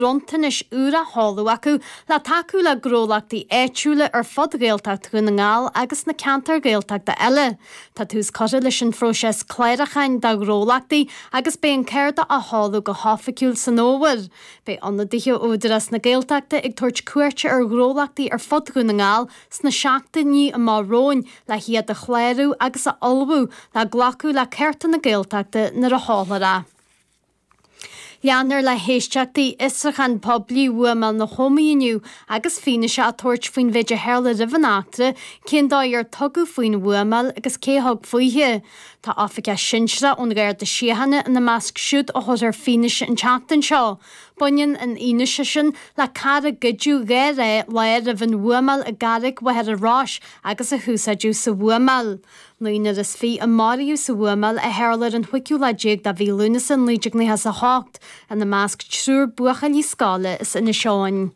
Rontanis ura háú acu le taú le grólaachtaí éitiúla ar fod géaltacht go na ngáil agus na cantar géaltachta eile. Tá tús cosir leis an fróises cléirechain de grólaachtaí agus bé an céirda a háú go háfaiciúil san óhar. Bé anna dithe údaras na géaltachta ag tuairt cuairte ar grólaachtaí ar fod go na ngáil sna seachta ní a máróin le hiad a chléirú agus a olbú le ghlacu le ceirta na géaltachta nar a hálará. Leanar le héisteachtaí israchan poblí uamal na chomaíniu agus fine se a tuairt faoin bhéidir heirla rihanachtra cén dá ar tugu faoin uamal agus céthag faoithe. Tá áfaice sinsre ón gaiir de sihanna na measc siúd a thud ar fineise an teachtain seo. Buinn an ionise sin le cara gidú géire leir a bhain uamal a garrig wahead a ráis agus a húsaidú sa uamal. Nuoine is fí a Mariú sa uamal a heirlar an huiciú le déag da bhí lunasan líideagna has a hácht an na measc trúr buacha lí scála is ina seáin.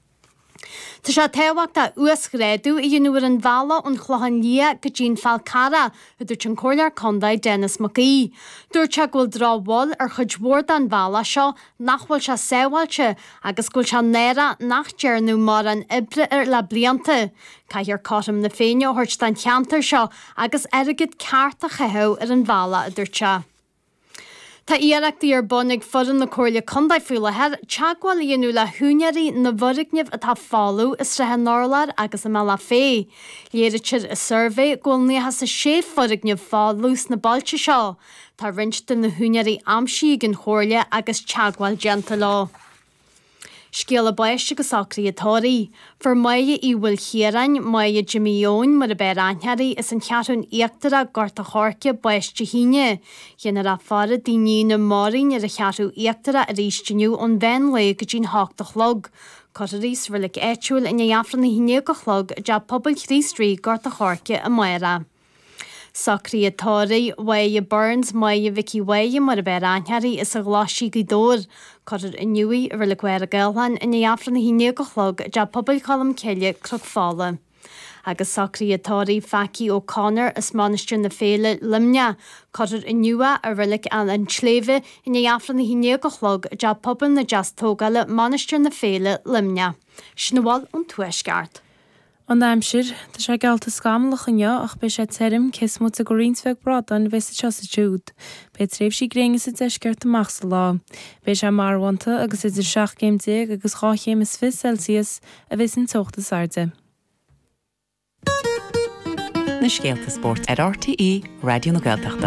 Tá sé tehacht a uasgréadú i dionúar an bhela an chluchan lia go dtín fáil cara a dúirt an cóilear condaid Dennis McGee. Dúirt se ghfuil drábháil ar chudhór an bhela seo nachhfuil se séhailte agus gúil se néra nach dearnú mar an ibre ar le blianta. Caithir cátam na féine ó thuirt den cheantar seo agus airgid ceart a chethe ar an bhela a dúirt se. Tá iarachtaí ar bonnig foran na cóirle condaid fuaila head teagháil dionú le húneirí na bhorigneamh atá fáú is rathe nálar agus a mela fé. Léiritir a survé ghfuil níhas a sé forigneamh fáús na bailte seo. Tá rinste na húneirí amsí gin chóirle agus teagháil genta lá. Scéal a baiste agus sacraí atóirí. For maige í bhfuil chiarain maige Jimmyón mar a beir antheirí is an chearún íochtara gorta chorce baiste híine. Dhéanaar a fara daoine na márín ar a chearú íochtara a ríisteniu ón bhein le go dtín hácht a chlog. Cotarís rilik éitiúil in éafran na híine go chlog a de pobl chrístrí gorta chorce a maira. Sacraí atóirí Waige Burns maige Vicky Waige mar a beir antheirí is a glasí go dór. Cotar inniuí a rilik weir a gailhain in éafran na híine go chlog a de pobl chalam ceile crug fála. Agus sacraí atóirí Faici O'Connor is manisteir na féile limne. Cotar inniua a rilik an sléve in éafran na híine go chlog a de pobl na jazz tógala manisteir na féile limne. Snúáil an tuaisceart. An aimsir, tá sé gealta scamlach anneo ach be sé terim cismú a go rinsfeag bradan bheits a teasa dúd. Be tréimh sí gréngas a deisceart amach sa lá. Be sé marhaanta agus idir 7 céim agus 5 Celsius a bheits an tochtas airde. Na Scéalta Sport ar RTE Radio na Gaeltachta.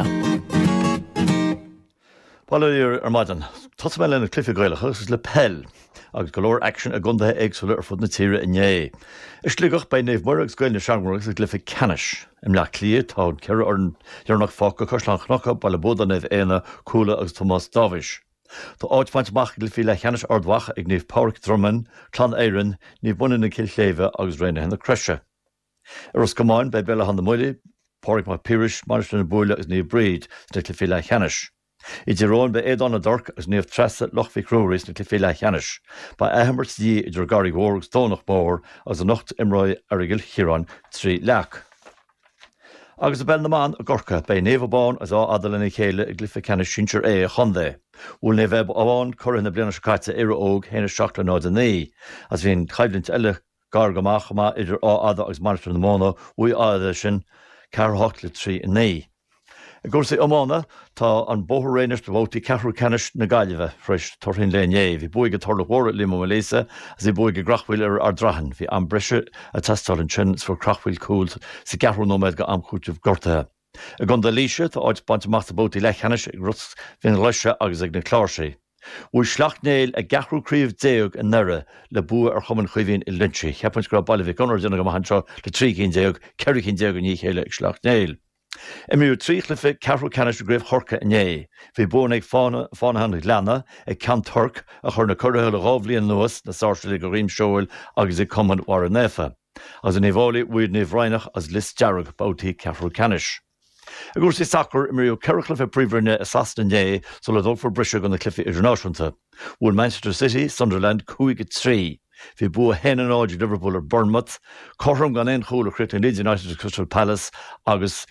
Pálaíar ar maidan, tá me lena clifa gailecha is le pell. agus golóir action a gunda éagsúla ar fud na tíre inné. Is slígach bei néomh mar agus goil na seaangmór a glyfa canis. Im le clia tá ceir orn dearnach fáca coslanchnacha bail bóda néomh éana coola agus Thomas Davis. Tá áitfaintach glyfi le cheanis ardhacha ag néomh Pádraig Drummond, Clan Éireann, níomh buine na Kilchéve agus réine hena creise. Ar os gomáin bei Bella han na muile, Pádraig Mac Píris, Maristan na Búile agus níomh Bríd na glyfi le cheanis. I dtíróin be éad anna dorc as níomh tresa lochmhí crúris na clifé le cheanis, ba éhamart dí idir garí ghórgus dónach mór as a nocht imráid ar igil chiran trí leach. Agus a ben na man a gorca bei néomhbáin as á adalina chéile i glyfa ceanis sinseir a chundé. Bhfuil néomh amháin chuir na bliana caite ar óg héna 7 as bhíon caiblint eile gar gomáchama idir á ada agus Maristan na Móna ui áda sin 4-3. I gcúrsaí amána tá an bóthar réineas do bhótaí ceathrú ceanis na gaiileh freis torthain léné. Bhí buig a tarla hóra limo léise as bhí buig a grachhfuil ar drahan. Bhí an breise a testáil an sin for crachhfuil cúil sa ceathrú nóméid go amchúteh gortathe. A gunda líise tá áid bantamachta bótaí le cheanis ag rus bhíon leise agus ag na chláirsaí. Bhfuil sleachnéil a gathhrú críomh déag an nera le bua ar chumann chuimhín i linse. Cheapans go bailh gunnar duna go maithanseo le 3 déag, 4 déag ní chéile ag sleachnéil. Imú tríchlifa ceathrú ceanis gréibh chorca inné. Bhí bun ag fánahanna leanna ag cantarc a chur na curtha le rábhlíon nuas na sáirseala go riomhseoil agus i cumann war an néfa. As an éhála bhuiad níomh reinach as list dearg bótaí ceathrú ceanis. A gúr sí sacr imú ceirclifa príomhne a sasna so le dul for brise go na clifa idirnáisiúnta. Bhfuil Manchester City, Sunderland 5-3. Bhí bu hen an áid Liverpool ar Bournemouth, chorm gan éon chúla chrit an Leeds United Crystal Palace agus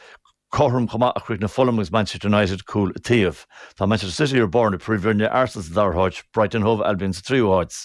Corham chama a chuig na Fulham agus Manchester United cool tíomh. Tá Manchester City ar born na Priverne Arsenal sa darthid, Brighton Hove Albion sa tríúáid.